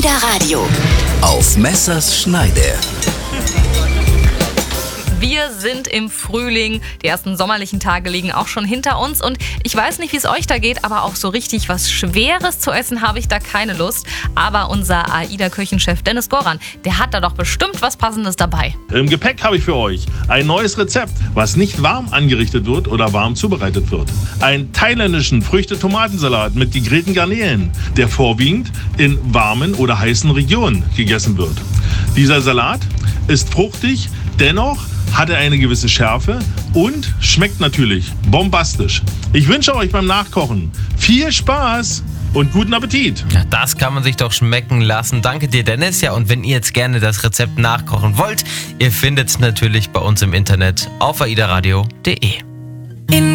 AIDA Radio. Auf Messers Schneide. Wir sind im Frühling, die ersten sommerlichen Tage liegen auch schon hinter uns und ich weiß nicht, wie es euch da geht, aber auch so richtig was Schweres zu essen habe ich da keine Lust. Aber unser AIDA-Küchenchef Dennis Goran, der hat da doch bestimmt was Passendes dabei. Im Gepäck habe ich für euch ein neues Rezept, was nicht warm angerichtet wird oder warm zubereitet wird. Einen thailändischen Früchte-Tomatensalat mit gegrillten Garnelen, der vorwiegend in warmen oder heißen Regionen gegessen wird. Dieser Salat ist fruchtig, dennoch hat er eine gewisse Schärfe und schmeckt natürlich bombastisch. Ich wünsche euch beim Nachkochen viel Spaß und guten Appetit. Ja, das kann man sich doch schmecken lassen. Danke dir, Dennis. Ja, und wenn ihr jetzt gerne das Rezept nachkochen wollt, ihr findet es natürlich bei uns im Internet auf aidaradio.de.